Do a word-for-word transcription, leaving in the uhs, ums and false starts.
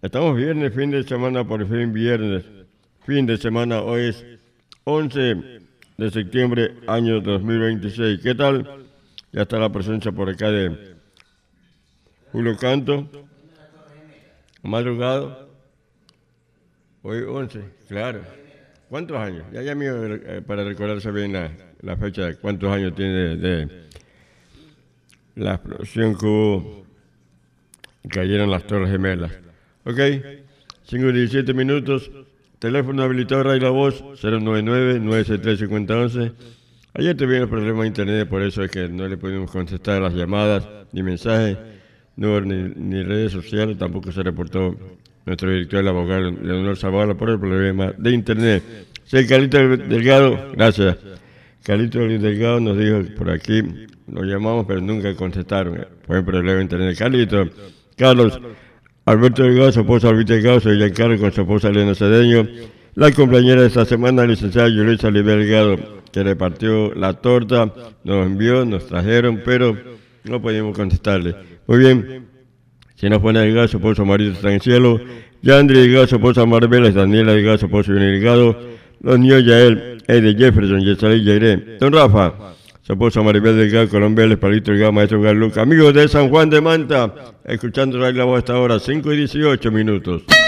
Estamos viernes, fin de semana, por fin viernes. Fin de semana, hoy es once de septiembre, año dos mil veintiséis. ¿Qué tal? Ya está la presencia por acá de Julio Canto. Madrugado. Hoy once, claro. ¿Cuántos años? Ya ya mío, eh, para recordarse bien la, la fecha de cuántos años tiene de, de la explosión que hubo y cayeron las Torres Gemelas. Ok, cinco y diecisiete minutos. Teléfono habilitado Radio La Voz, cero nueve nueve, nueve seis tres, cinco cero uno uno. Ayer tuvimos problemas de internet, por eso es que no le pudimos contestar las llamadas ni mensajes, no hubo ni, ni redes sociales, tampoco se reportó nuestro director, el abogado Leonor Zavala, por el problema de internet. Sí, Carlito Delgado, gracias. Carlito Delgado nos dijo por aquí, lo llamamos pero nunca contestaron, fue un problema de internet. Carlito, Carlos, Alberto Delgado, su esposa Alberto Delgado, soy Giancarlo con su esposa Elena Cedeño. La compañera de esta semana, licenciada Yulisa Oliver Delgado, que repartió la torta, nos envió, nos trajeron, pero no pudimos contestarle. Muy bien, si nos pone Delgado, su esposa Marita está en el cielo. Yandri Delgado, su esposa Marbeles, Daniela Delgado, su esposa Yuni Delgado. Los niños Yael, Eddie Jefferson, Yesalí Yairé. Don Rafa, su esposa Maribel Delgado, Colombia, el Palito Delgado, Maestro Garluca. Amigos de San Juan de Manta, escuchando Radio La Voz hasta ahora, cinco y dieciocho minutos.